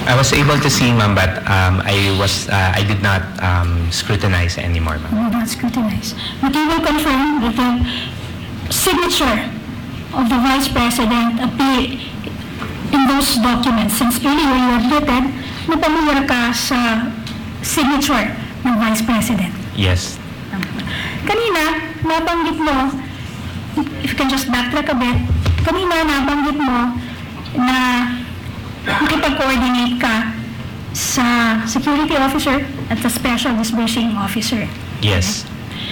I was able to see, ma'am, but I did not scrutinize anymore, ma'am. You did not scrutinize. But you will confirm that the signature of the Vice President appear in those documents, since earlier you admitted na pamilyar ka sa signature ng Vice President. Yes. Kanina, nabanggit mo, if you can just backtrack a bit, kanina nabanggit mo na nakipag-coordinate ka sa security officer at sa special disbursing officer. Yes.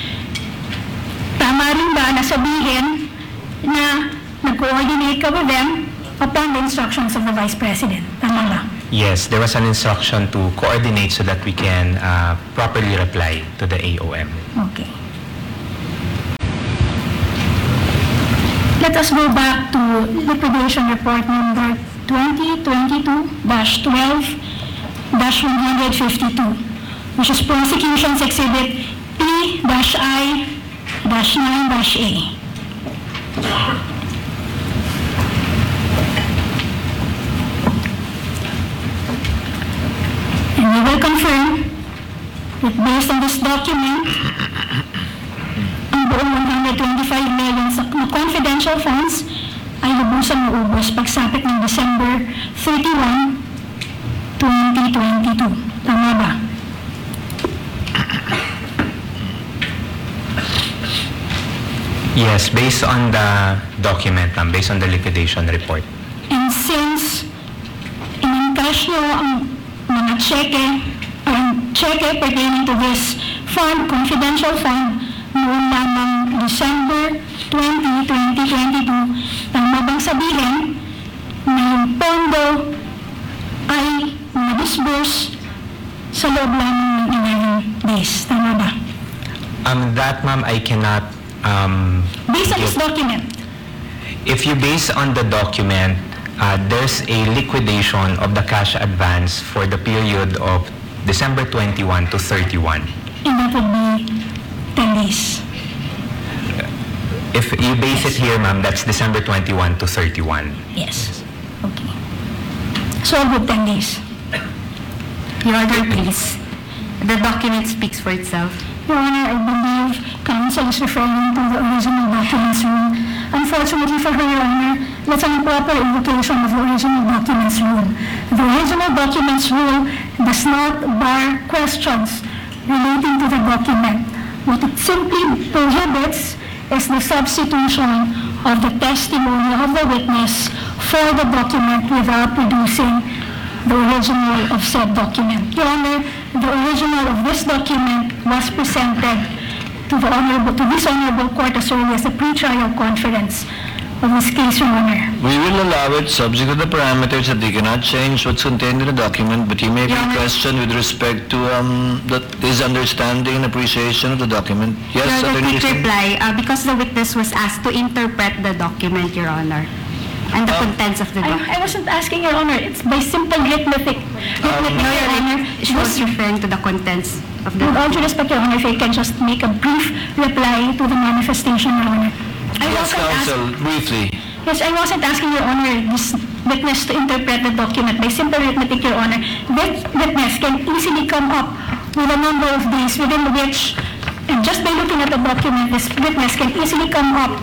Tama rin ba na sabihin na nag-coordinate ka with them upon the instructions of the Vice President? Tama ba? Yes, there was an instruction to coordinate so that we can properly reply to the AOM. Okay. Let us go back to liquidation report number 2022-12-152, which is Prosecution's Exhibit P-I-9-A. And we will confirm that based on this document, ang buong 125 million sa confidential funds ay lubusang maubos pagsapit ng December 31, 2022. Tama ba? Yes, based on the document, ma'am, based on the liquidation report. And since in-encash nyo ang mga cheque pertaining to this fund, confidential fund, noong lamang December 20, 2022, tama bang sabihin na yung pondo ay na-disburse sa loob lamang ng 11 days? Tama ba? That, ma'am, I cannot... Based on this document, If you base on the document, there's a liquidation of the cash advance for the period of December 21 to 31. and that would be 10 days. If you base it here, ma'am, that's December 21 to 31. Yes. Okay. So I'll put 10 days. Your Honor, please. The document speaks for itself. Your Honor, I believe counsel is referring to the original documents rule. Unfortunately for her, Your Honor, that's an improper invocation of the original documents rule. The original documents rule does not bar questions relating to the document. What it simply prohibits is the substitution of the testimony of the witness for the document without producing the original of said document. Your Honor, the original of this document was presented to this honorable court as early as the pre-trial conference of this case, Your Honor. We will allow it subject to the parameters that they cannot change what's contained in the document, but he may be Your Honor. questioned with respect to his understanding and appreciation of the document. Yes, Your Honor, Attorney quick Christine? reply, because the witness was asked to interpret the document, Your Honor, and the contents of the document. I wasn't asking, Your Honor. It's by simple arithmetic. No, Your Your Honor. Honor, she was referring to the contents of the With all document. due respect, Your Honor, if I can just make a brief reply to the manifestation, Your Honor. I Yes, wasn't counsel, briefly. Yes, I wasn't asking, Your Honor, this witness to interpret the document. By simple arithmetic, Your Honor, this witness can easily come up with a number of days within which, and just by looking at the document, this witness can easily come up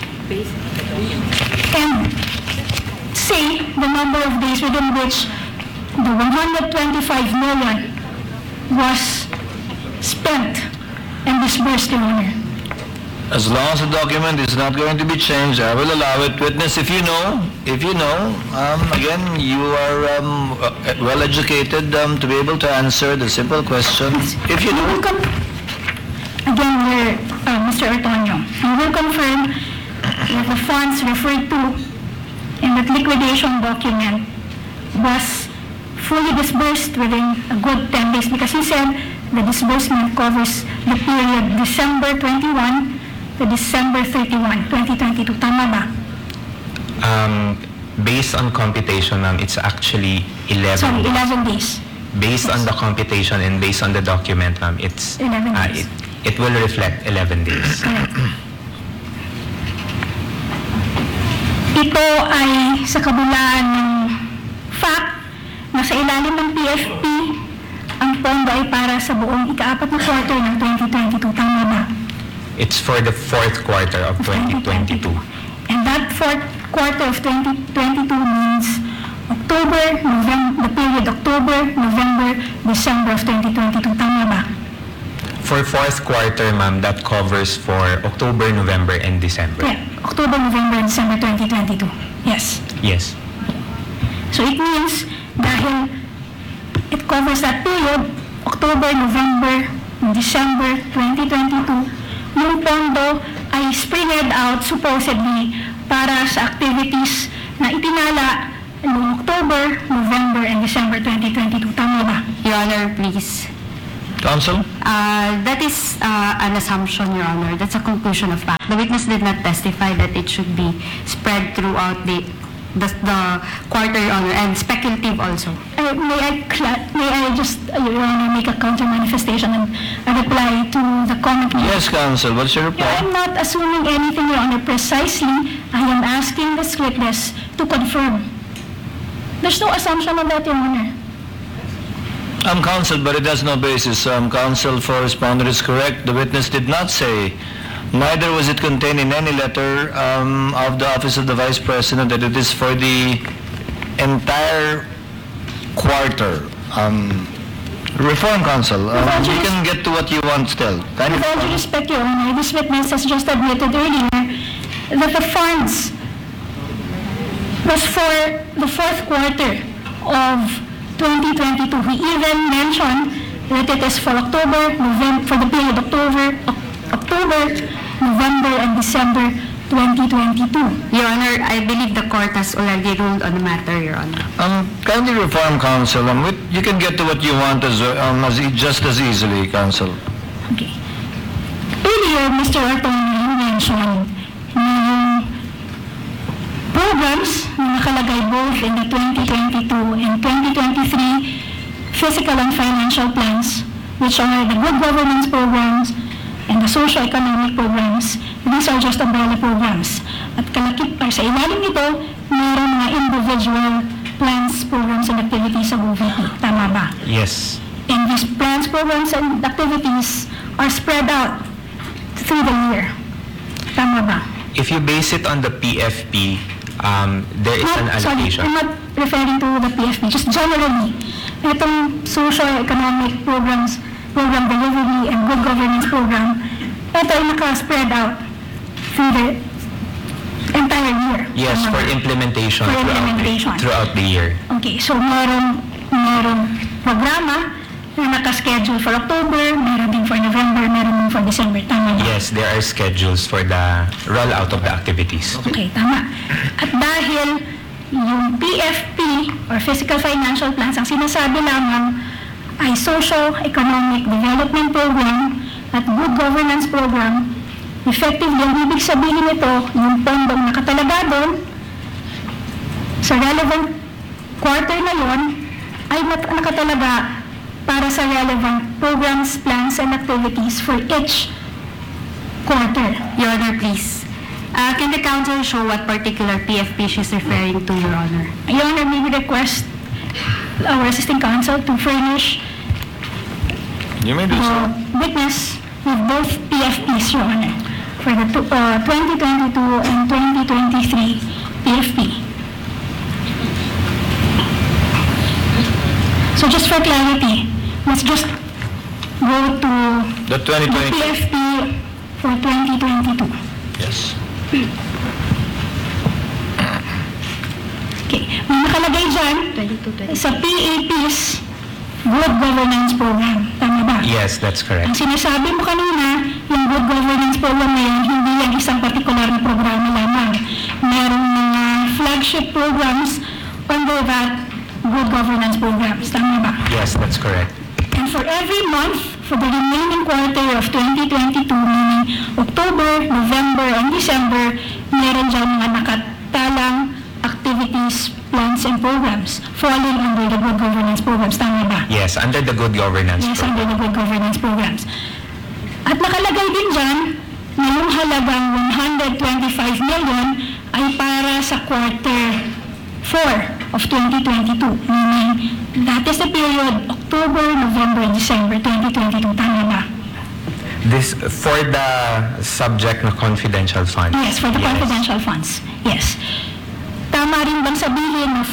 and say the number of days within which the 125 million was spent and disbursed, Your Honor. As long as the document is not going to be changed, I will allow it. Witness, if you know, again, you are well educated to be able to answer the simple question. If you know. Again, we're, Mr. Ortonio, I will confirm that the funds referred to in that liquidation document was fully disbursed within a good 10 days because he said the disbursement covers the period December 21 to December 31, 2022. Tama ba? Based on computation, ma'am, it's actually 11. Sorry, 11 days. Based on the computation and based on the document, ma'am, it's 11 days. it will reflect 11 days. Correct. Ito ay sa kabulaan ng fact na sa ilalim ilalim ng PFP, ang pondo ay para sa buong ika-4 na quarter ng 2022. Tama ba? It's for the fourth quarter of 2022. And that fourth quarter of 2022 means October, November, the period October, November, December of 2022. Tama ba? For fourth quarter, ma'am, that covers for October, November, and December. Yeah, October, November, and December 2022. Yes. Yes. So it means dahil it covers that period, October, November, December 2022, yung pondo ay spread out supposedly para sa activities na itinala noong October, November, and December 2022. Tama ba? Your Honor, please. Counsel? That is an assumption, Your Honor. That's a conclusion of fact. The witness did not testify that it should be spread throughout the quarter, Your Honor, and speculative also. May I just, Your Honor, make a counter manifestation and reply to the comment? Yes, Counsel. What's your Yeah, reply? I'm not assuming anything, Your Honor. Precisely, I am asking this witness to confirm. There's no assumption on that, Your Honor. Counsel, but it has no basis. Counsel for respondent is correct. The witness did not say, neither was it contained in any letter of the Office of the Vice President that it is for the entire quarter. Reform Counsel, you can get to what you want still. Kind With all due of, respect, Your Honor, this witness has just admitted earlier that the funds was for the fourth quarter of 2022. He even mentioned that it is for October, November, for the period October, November, and December 2022. Your Honor, I believe the court has already ruled on the matter, Your Honor. kindly Reform Counsel, you can get to what you want just as easily, Counsel. Okay. Earlier, Mr. Orton mentioned na yung programs na nakalagay both in the 2022 and 2023 physical and financial plans, which are the good governance programs and the socio-economic programs. These are just umbrella programs. At kalakip pa sa ilalim nito, mayroon mga individual plans, programs, and activities sa OVP. Tama ba? Yes. And these plans, programs, and activities are spread out through the year. Tama ba? If you base it on the PFP, there is an Sorry, allocation. I'm not referring to the PFP, just generally. Itong socio-economic programs, program delivery, and good governance program, ito ay naka-spread out through the entire year. Yes, Tama for ba? implementation, For implementation. throughout the year. Okay, so meron programa na naka-schedule for October, meron din for November, meron din for December. Tama ba? Yes, there are schedules for the rollout of the activities. Okay, tama. At dahil yung PFP or Physical Financial Plans, ang sinasabi lamang ay Socio-Economic Development Program at Good Governance Program, effectively, ang ibig sabihin nito, yung pondong nakatalaga doon sa relevant quarter na yon ay nakatalaga para sa relevant programs, plans, and activities for each quarter. Your Honor, please. Can the counsel show what particular PFP she's referring to, Your Honor? Your Honor, may we request our assisting counsel to furnish You may do so. witness with both PFPs, Your Honor, for the 2022 and 2023 PFP. So just for clarity, let's just go to The the 2020, PFP for 2022. yes. Okay, may nakalagay dyan sa PAP's Good Governance Program. Tama ba? Yes, that's Ang correct. sinasabi mo kanina, yung Good Governance Program na yan, hindi yan isang partikular na programa lamang. Merong mga flagship programs under that Good Governance Programs. Tama ba? Yes, that's correct. And for every month, for the remaining quarter of 2022, meaning October, November, and December, meron dyan mga nakatalang activities, plans, and programs falling under the Good Governance Programs. Tama ba? Yes, under the good governance Yes, program. under the Good Governance Programs. At nakalagay din dyan na yung halagang 125 million ay para sa quarter 4 of 2022, meaning that is the period October, November, December 2022. Tama ba? This for the subject na confidential funds. Yes, for the confidential funds. Yes. Tama rin bang sabihin na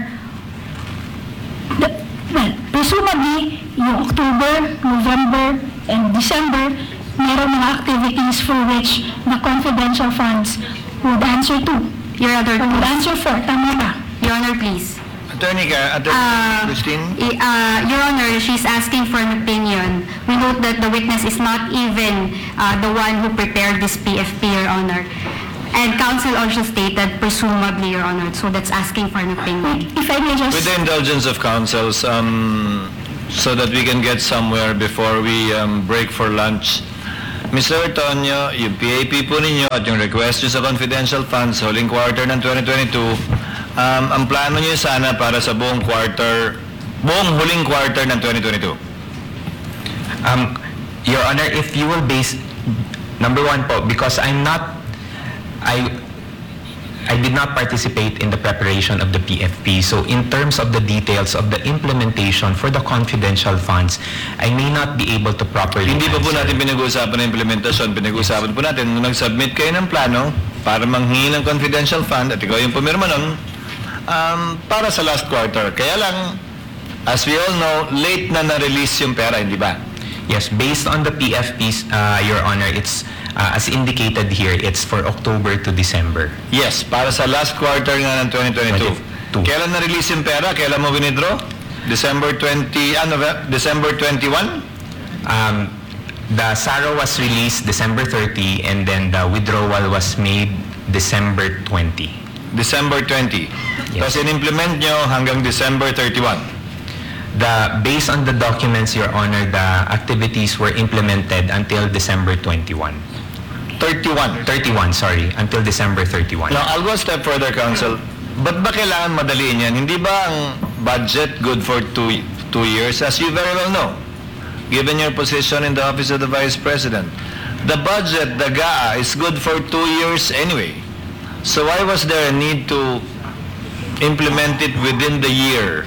presumably, yung October, November, and December, meron mga activities for which the confidential funds would answer to. Your Honor, Or would answer for. Tama ba? Your Honor, please. Attorney Christine? Your Honor, she's asking for an opinion. We note that the witness is not even the one who prepared this PFP, Your Honor. And counsel also stated presumably, Your Honor, so that's asking for an opinion. If I may just... With the indulgence of counsels, so that we can get somewhere before we break for lunch. Mr. Tonyo, yung PAP po ninyo at yung request nyo sa confidential funds sa huling quarter ng 2022, ang plano nyo sana para sa buong huling quarter ng 2022. Your Honor, if you will base, number one po, because I did not participate in the preparation of the PFP. So in terms of the details of the implementation for the confidential funds, I may not be able to properly Hindi pa po answer. natin pinag-uusapan ng implementasyon. Pinag-uusapan po natin nung nag-submit kayo ng plano para manghingi ng confidential fund at ikaw yung pumirma nun para sa last quarter. Kaya lang, as we all know, late na na-release yung pera, hindi ba? Yes, based on the PFPs, Your Honor, it's as indicated here, it's for October to December. Yes, para sa last quarter nga ng 2022. 22. Kailan na-release yung pera? Kailan mo winidraw? December 21? The SARO was released December 30 and then the withdrawal was made December 20. December 20. Yes. Tapos in-implement nyo hanggang December 31. Based on the documents, Your Honor, the activities were implemented until December 21. 31. 31, sorry, until December 31. Now, I'll go a step further, Counsel. Ba't ba kailangan madaliin yan? Hindi ba ang budget good for two years? As you very well know, given your position in the Office of the Vice President, the budget, the GAA, is good for 2 years anyway. So why was there a need to implement it within the year?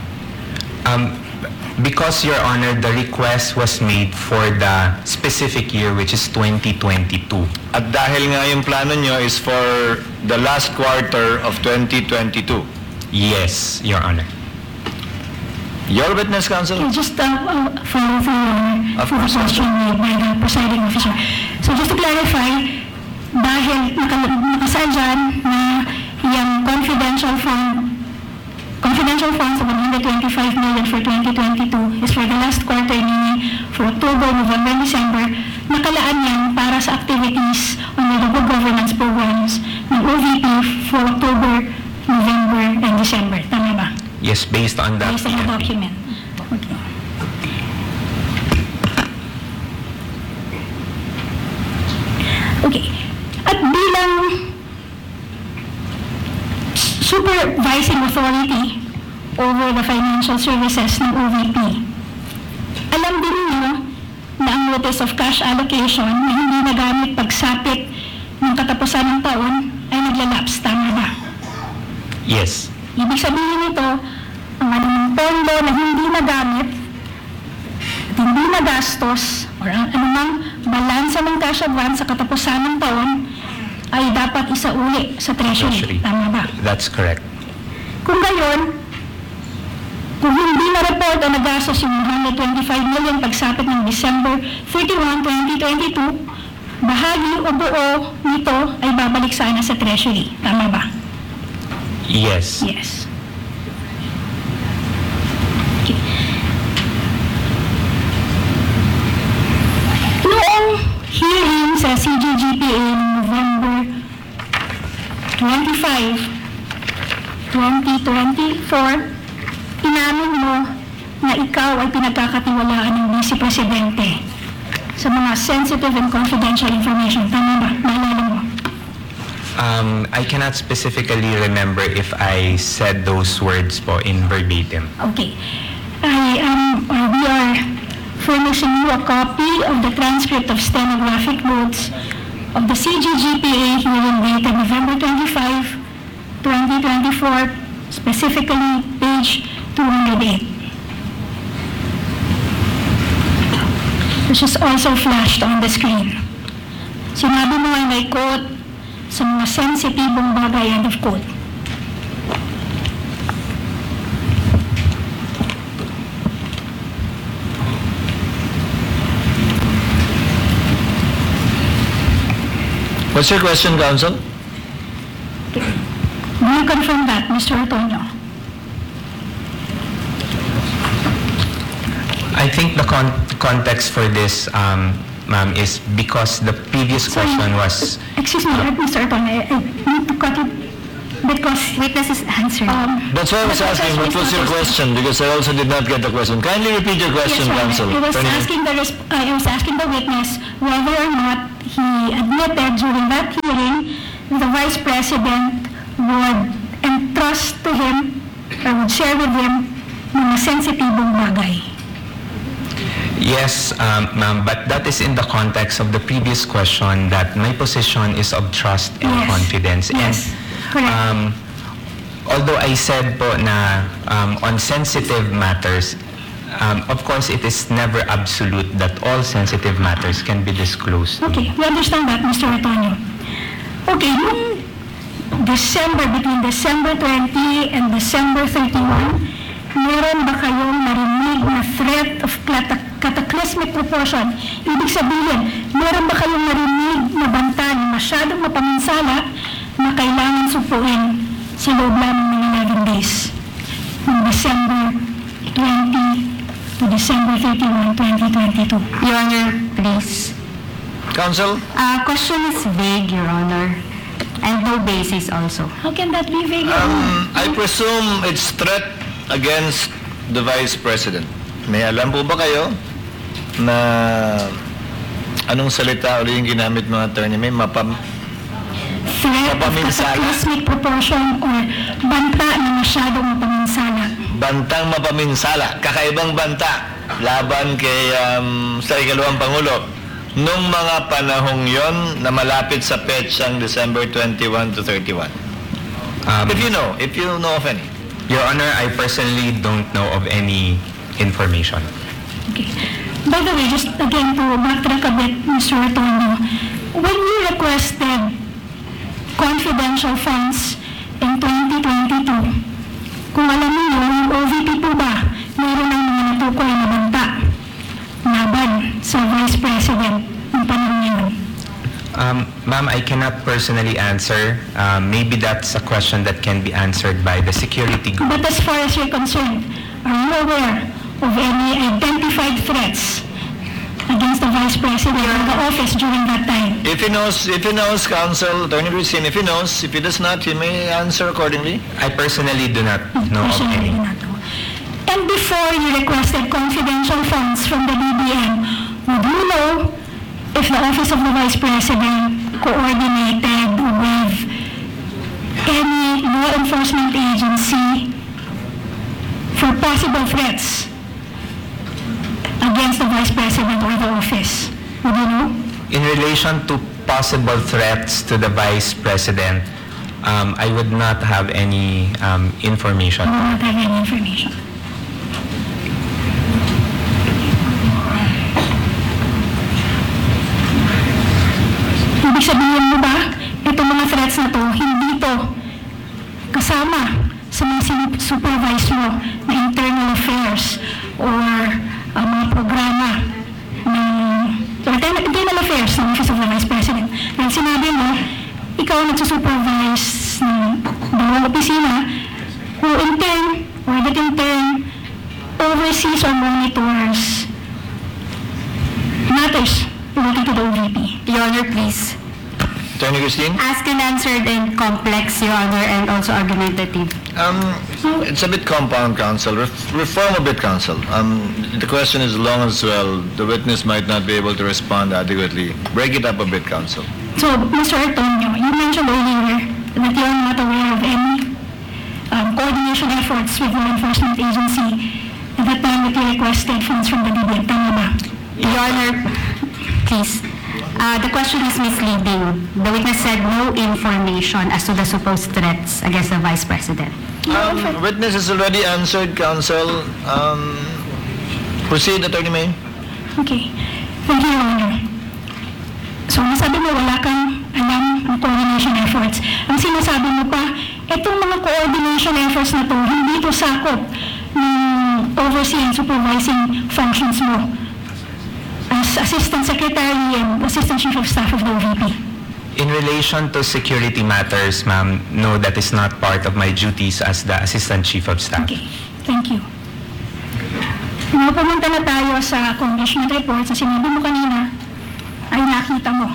Because, Your Honor, the request was made for the specific year, which is 2022. At dahil nga yung plano nyo is for the last quarter of 2022. Yes, Your Honor. Your witness, Counsel? Just follow through Of for the course. question made by the presiding officer. So just to clarify, dahil nakasal dyan na yung confidential funds of 125 million for 2022 is for the last quarter, meaning for October, November, and December, nakalaan yan para sa activities under the good governance programs ng OVP for October, November, and December. Tama ba? Yes, based on the Based on the PFP. document. Okay. Okay. At bilang supervising authority over the financial services ng OVP, alam din niyo na ang notice of cash allocation na hindi nagamit pagsapit ng katapusan ng taon ay naglalapse. Tama ba? Yes. Ibig sabihin nito, ang anumang pondo na hindi nagamit at hindi nagastos or ang anumang balansa ng cash advance sa katapusan ng taon ay dapat isauli sa treasury. Tama ba? That's correct. Kung gayon, kung hindi na-report o nagastos yung 125 million pagsapit ng December 31, 2022, bahagi o buo nito ay babalik sana sa treasury. Tama ba? Yes. Yes. Okay. Noong hearing sa CGGPA November 25, 2024, inamin mo na ikaw ay pinagkakatiwalaan ng Vice Presidente sa mga sensitive and confidential information. Tama ba? Naalala mo? I cannot specifically remember if I said those words po in verbatim. Okay. We are furnishing you a copy of the transcript of stenographic notes of the CGGPA hearing dated November 25, 2024, specifically page 208. Which is also flashed on the screen. Sinabi mo ay may quote, sa mga sensitibong bagay, end of quote. What's your question, counsel? Do you confirm that, Mr. Antonio? I think the context for this, ma'am, is because the previous question was, Excuse me, Mr. Antonio, I need to cut it because Witness is answering. That's why I was asking, what was your question? Because I also did not get the question. Kindly repeat your question, Yes, counsel. Your Honor. I was asking the witness whether or not he admitted during that hearing that the Vice President would entrust to him or would share with him mga sensitibong bagay. yes, ma'am, but that is in the context of the previous question that my position is of trust and Yes. confidence. Yes, correct. Although I said po na on sensitive matters, of course, it is never absolute that all sensitive matters can be disclosed. Okay, we understand that, Mr. Antonio. Okay, yung between December 20 and December 31, meron ba kayong narinig na threat of cataclysmic proportion? Ibig sabihin, meron ba kayong narinig na banta na masyadong mapaminsala na kailangan supuin sa loob lamang ng 11 days? From December 20 to December 31, 2022. Your Honor, please. Counsel? Question is vague, Your Honor, and no basis also. How can that be vague? I presume it's threat against the Vice President. May alam po ba kayo na anong salita uli yung ginamit mga attorney? May Threat of mapaminsala. cataclysmic proportion or banta na masyadong mapaminsala. bantang mapaminsala, kakaibang banta laban kay sa ikalawang Pangulo. Nung mga panahong yon na malapit sa petsang December 21 to 31. If you know of any. Your Honor, I personally don't know of any information. Okay. By the way, just again to backtrack a bit, Mr. Antonio, when you requested confidential funds in 2022, kung alam niyo, yung OVP po ba, meron ng mga natukoy na banta laban sa Vice President ng panahon yun? Ma'am, I cannot personally answer. Maybe that's a question that can be answered by the security group. But as far as you're concerned, are you aware of any identified threats against the Vice President or the office during that time? If he knows, Counsel, Attorney Christine, if he does not, he may answer accordingly. I personally do not know of Personally, any. not know. And before you requested confidential funds from the BBM, would you know if the Office of the Vice President coordinated with any law enforcement agency for possible threats against the Vice President or the office? Would you know? In relation to possible threats to the Vice President, I would not have any information. I don't have any information. Ibig sabihin mo ba, itong mga threats na to, hindi to kasama sa mga supervise mo na internal affairs or mga programa ng internal affairs ng Office of the Vice President. Dahil sinabi mo, ikaw ang nagsusupervise ng dalawang opisina who in turn, or that in turn, oversees or monitors matters related to the OVP. Your Honor, please. Attorney Christine? Ask and answered and complex, Your Honor, and also argumentative. It's a bit compound, Counsel. Reform a bit, Counsel. The question is long as well. The witness might not be able to respond adequately. Break it up a bit, Counsel. So, Mr. Antonio, you mentioned earlier that you're not aware of any coordination efforts with law enforcement agency at the time that you requested funds from the BBM. Tama ba? Your Honor, please. The question is misleading. The witness said no information as to the supposed threats against the Vice President. Witness has already answered, counsel. Proceed, Attorney May. Okay. Thank you, Your Honor. So, nasabi mo wala kang alam ng coordination efforts. Ang sinasabi mo pa, itong mga coordination efforts na to, hindi to sakop ng overseeing and supervising functions mo as Assistant Secretary and Assistant Chief of Staff of the OVP. In relation to security matters, ma'am, no, that is not part of my duties as the Assistant Chief of Staff. Okay. Thank you. Now, pumunta na tayo sa accomplishment report. Sa sinabi mo kanina, ay nakita mo.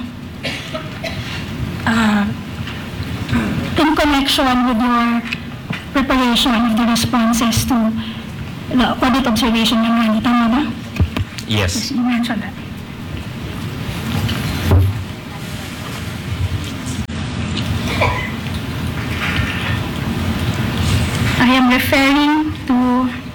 In connection with your preparation of the responses to the audit observation ng Rani, tama ba? Yes. You mentioned that. I am referring to